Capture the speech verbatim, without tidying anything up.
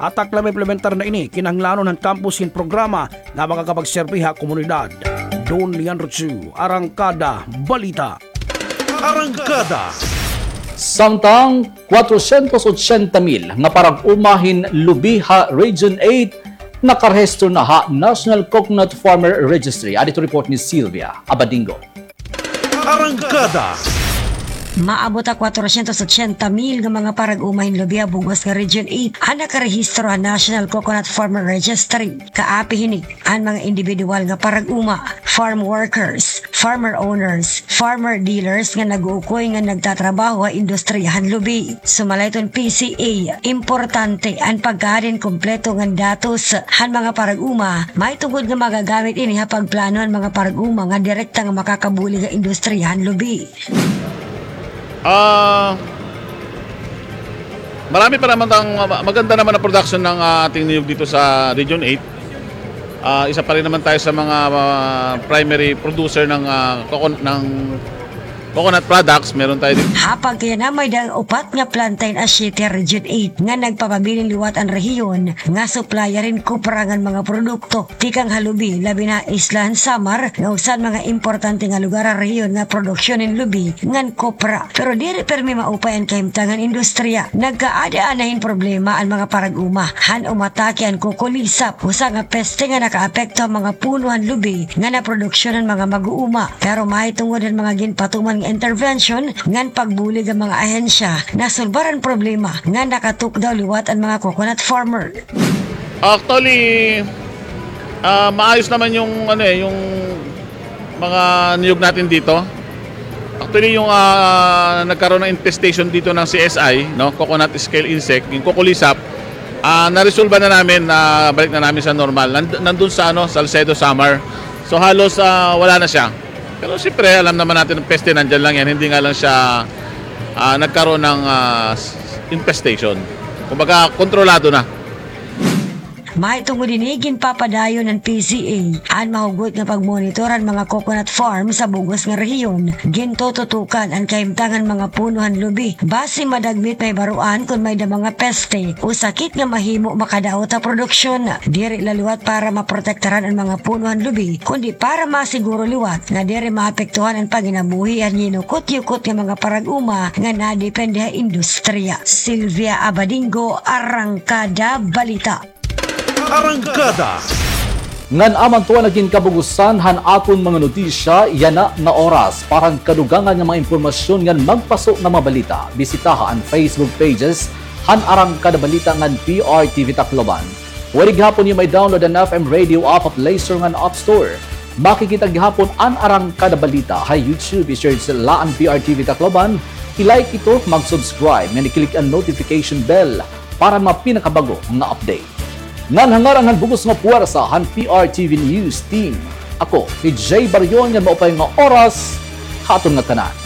Atak lang implementar na ini kinahanglanon ng campusin programa na makakapagserbiha komunidad. Don Leandro Chu, Arangkada, Balita. Arangkada. Samtang kwatro-siyentos-otsenta mil nga parang umahin Lubiha Region eight nakarehistro na ha National Coconut Farmer Registry. Adito report ni Sylvia Abadingo. Arangkada. Maabot ang kwatro-siyentos-otsenta mil nga mga parag-umahin Lubiha Bugos nga Region eight ang nakarehistro ang National Coconut Farmer Registry. Kaapi hinig ang mga individual nga parag-uma, farm workers, farmer owners, farmer dealers nga nag-uukoy nga nagtatrabaho sa industriyahan lubi. Sumalayton P C A, importante ang pagkahalin kompleto nga datos han mga parag-uma. May tungod nga magagamit ini ha pagplano ang mga parag-uma nga direkta nga makakabuli nga industriyahan lubi. Ah, uh, marami pa naman tang maganda naman ang production ng uh, ating niyog dito sa Region eight. Uh, isa pa rin naman tayo sa mga uh, primary producer ng uh, coconut ng coconut products. Meron tayo dito. Hapag kaya na may dang upat nga plantain asyete Region eight nga nagpapabiling liwat ang rehiyon nga supplyerin kuparangan mga produkto tikang halubi labi na Islahan Samar nga usan mga importante nga lugar ang rehiyon nga produksyonin lubi ngan kopra. Pero diri permi maupayan kahimtangan industriya. Nagkaada-anahin problema ang mga parag-uma han umatake ang kukulisap usa nga peste nga nakaapekto ang mga punuhan lubi nga naproduksyonan mga mag-uuma. Pero mahitungod ang mga ginpatuman intervention ngan pagbulig ang mga ahensya na sulbaran problema nga nakatuk daw liwat ang mga coconut farmer. Actually, uh, maayos naman yung ano eh, yung mga niyog natin dito. Actually, yung uh, nagkaroon ng infestation dito ng C S I, no, coconut scale insect, yung kukulisap, uh, na-resolve na namin na uh, balik na namin sa normal. Nand- nandun sa ano, Salcedo Samar. So halos uh, wala na siya. Pero siyempre, alam naman natin ang peste nandyan lang yan. Hindi nga lang siya uh, nagkaroon ng uh, infestation. Kumbaga, kontrolado na. Mahitungod dinigin papadayon ng P C A ang mahugot nga pagmonitoran mga coconut farm sa bugos nga rehiyon. Gintututukan ang kahimtangan mga punuhan lubi. Base madagmit may baruan kung may da mga peste o sakit nga mahimo makadaot sa produksyon. Diri laliwat para maprotektaran ang mga punuhan lubi, kundi para masiguro liwat nga diri maapektuhan ang paginabuhi ang yinukot-yukot nga mga parag-uma nga nadepende sa industriya. Sylvia Abadingo, Arangkada, Balita. Arangkada. Ngan aman tuwa naging kabugusan han aton mga notisya yana nga oras parang kadugangan nga mga impormasyon ngan magpasok na mabalita. Bisitaha ang Facebook pages han Arangkada Balita ngan P R T V Tacloban. Wari gihapon yung may download ang F M Radio app of Play Store ngan App Store. Makikita gihapon ang Arangkada Balita ha YouTube i-search la ang P R T V Tacloban. I-like ito, mag-subscribe nga i-click ang notification bell para mapinakabago nga update. Ngan hangaran han bugos nga puwersa han P R T V News Team. Ako, ni Jay Baryon nga maupay nga oras, haton nga tanan.